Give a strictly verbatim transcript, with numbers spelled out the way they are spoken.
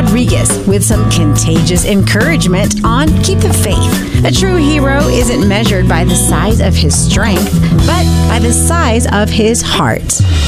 Rodriguez with some contagious encouragement on Keep the Faith. A true hero isn't measured by the size of his strength, but by the size of his heart.